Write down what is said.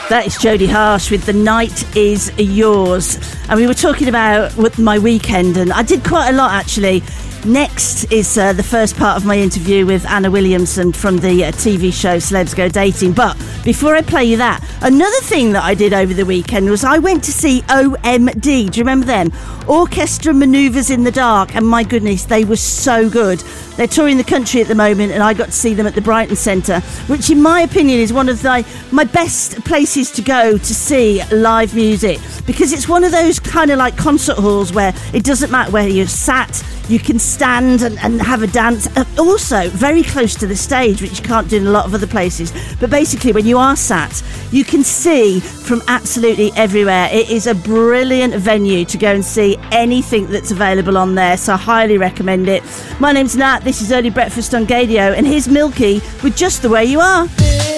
That is Jodie Harsh with The Night Is Yours. And we were talking about my weekend, and I did quite a lot, actually. Next is the first part of my interview with Anna Williamson from the TV show Celebs Go Dating. But before I play you that, another thing that I did over the weekend was I went to see OMD. Do you remember them? Orchestra Manoeuvres in the Dark. And my goodness, they were so good. They're touring the country at the moment, and I got to see them at the Brighton Centre, which in my opinion is one of my best places to go to see live music, because it's one of those kind of like concert halls where it doesn't matter where you're sat, you can stand and have a dance. Also very close to the stage, which you can't do in a lot of other places. But basically, when you are sat, you can see from absolutely everywhere. It is a brilliant venue to go and see anything that's available on there, so I highly recommend it. My name's Nat, this is Early Breakfast on Gadio, and here's Milky with Just the Way You Are.